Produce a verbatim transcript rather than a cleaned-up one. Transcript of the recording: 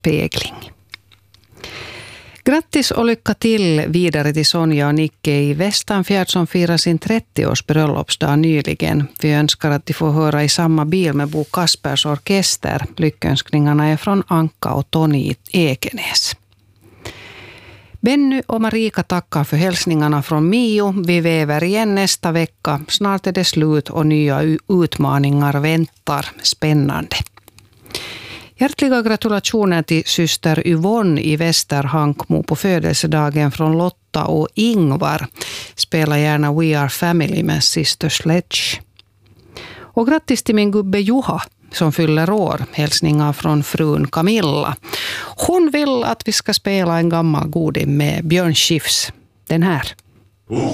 spegling. Grattis och lycka till vidare till Sonja och Nicke i Västanfjärd som firar sin trettioårs bröllopsdag nyligen. Vi önskar att de får höra i samma bil med Bo Kaspers orkester. Lyckönskningarna är från Anka och Tony Ekenäs. Benny och Marika tackar för hälsningarna från Mio. Vi väver igen nästa vecka. Snart är det slut och nya utmaningar väntar. Spännande. Hjärtliga gratulationer till syster Yvonne i Västerhankmo på födelsedagen från Lotta och Ingvar. Spela gärna We Are Family med Sister Sledge. Och grattis till min gubbe Juha som fyller år. Hälsningar från frun Camilla. Hon vill att vi ska spela en gammal goding med Björn Skifs. Den här.